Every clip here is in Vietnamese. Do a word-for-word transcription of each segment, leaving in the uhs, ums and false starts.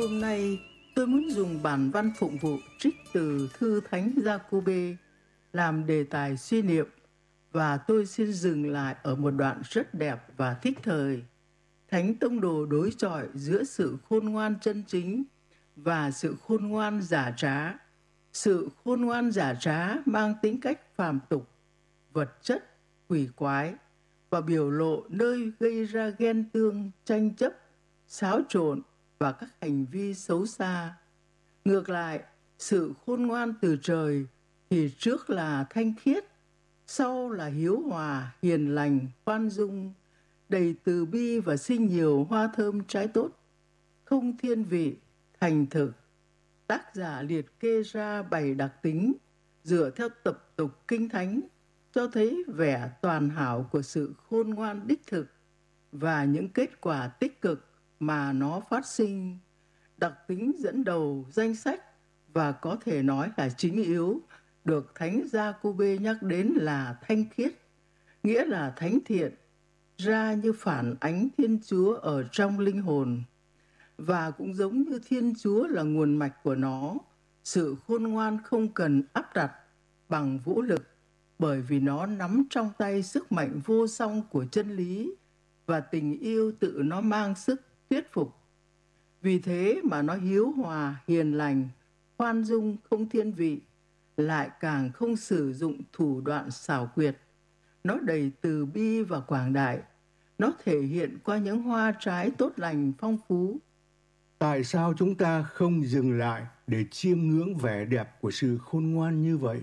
hôm nay tôi muốn dùng bản văn phụng vụ trích từ thư Thánh Giacôbê làm đề tài suy niệm, và tôi xin dừng lại ở một đoạn rất đẹp và thích thời. Thánh tông đồ đối chọi giữa sự khôn ngoan chân chính và sự khôn ngoan giả trá. Sự khôn ngoan giả trá mang tính cách phàm tục, vật chất, quỷ quái và biểu lộ nơi gây ra ghen tương, tranh chấp, xáo trộn và các hành vi xấu xa. Ngược lại, sự khôn ngoan từ trời thì trước là thanh khiết, sau là hiếu hòa, hiền lành, khoan dung, đầy từ bi và sinh nhiều hoa thơm trái tốt, không thiên vị, thành thực. Tác giả liệt kê ra bảy đặc tính dựa theo tập tục kinh thánh, cho thấy vẻ toàn hảo của sự khôn ngoan đích thực và những kết quả tích cực mà nó phát sinh. Đặc tính dẫn đầu danh sách và có thể nói là chính yếu được Thánh Giacôbê nhắc đến là thanh khiết, nghĩa là thánh thiện, ra như phản ánh Thiên Chúa ở trong linh hồn. Và cũng giống như Thiên Chúa là nguồn mạch của nó, sự khôn ngoan không cần áp đặt bằng vũ lực, bởi vì nó nắm trong tay sức mạnh vô song của chân lý và tình yêu tự nó mang sức thuyết phục. Vì thế mà nó hiếu hòa, hiền lành, khoan dung, không thiên vị, lại càng không sử dụng thủ đoạn xảo quyệt. Nó đầy từ bi và quảng đại. Nó thể hiện qua những hoa trái tốt lành phong phú. Tại sao chúng ta không dừng lại để chiêm ngưỡng vẻ đẹp của sự khôn ngoan như vậy?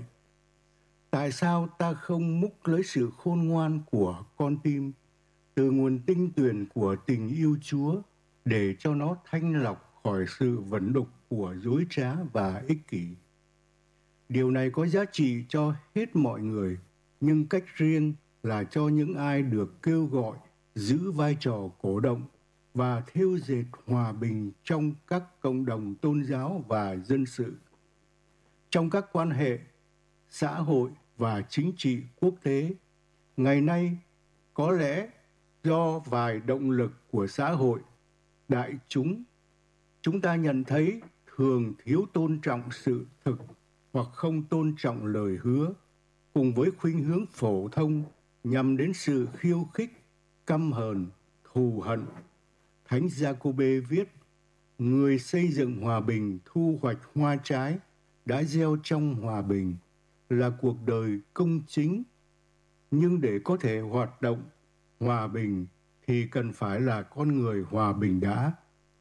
Tại sao ta không múc lấy sự khôn ngoan của con tim từ nguồn tinh tuyền của tình yêu Chúa để cho nó thanh lọc khỏi sự vẩn đục của dối trá và ích kỷ? Điều này có giá trị cho hết mọi người, nhưng cách riêng là cho những ai được kêu gọi giữ vai trò cổ động và thêu dệt hòa bình trong các cộng đồng tôn giáo và dân sự. Trong các quan hệ xã hội và chính trị quốc tế, ngày nay có lẽ do vài động lực của xã hội, đại chúng, chúng ta nhận thấy thường thiếu tôn trọng sự thực hoặc không tôn trọng lời hứa, cùng với khuynh hướng phổ thông nhằm đến sự khiêu khích, căm hờn, thù hận. Thánh Giacôbê viết: người xây dựng hòa bình thu hoạch hoa trái đã gieo trong hòa bình là cuộc đời công chính, nhưng để có thể hoạt động hòa bình thì cần phải là con người hòa bình đã.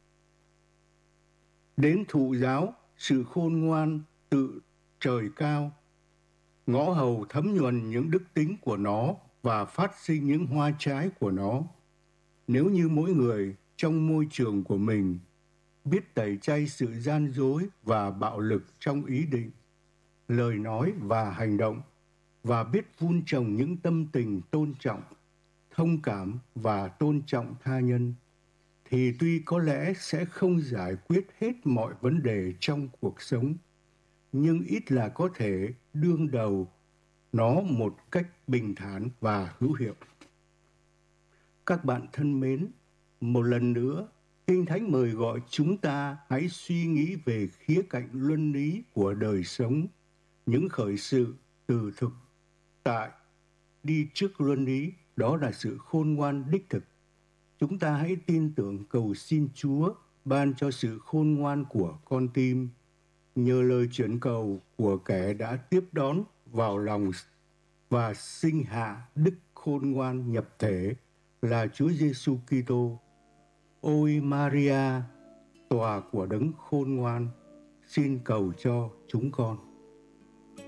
Đến thụ giáo, sự khôn ngoan tự trời cao, ngõ hầu thấm nhuần những đức tính của nó và phát sinh những hoa trái của nó. Nếu như mỗi người trong môi trường của mình biết tẩy chay sự gian dối và bạo lực trong ý định, lời nói và hành động, và biết vun trồng những tâm tình tôn trọng, thông cảm và tôn trọng tha nhân, thì tuy có lẽ sẽ không giải quyết hết mọi vấn đề trong cuộc sống, nhưng ít là có thể đương đầu nó một cách bình thản và hữu hiệu. Các bạn thân mến, một lần nữa, Kinh Thánh mời gọi chúng ta hãy suy nghĩ về khía cạnh luân lý của đời sống, những khởi sự từ thực tại đi trước luân lý, đó là sự khôn ngoan đích thực. Chúng ta hãy tin tưởng cầu xin Chúa ban cho sự khôn ngoan của con tim, nhờ lời chuyển cầu của kẻ đã tiếp đón vào lòng và sinh hạ đức khôn ngoan nhập thể là Chúa Giêsu Kitô. Ôi Maria, tòa của đấng khôn ngoan, xin cầu cho chúng con.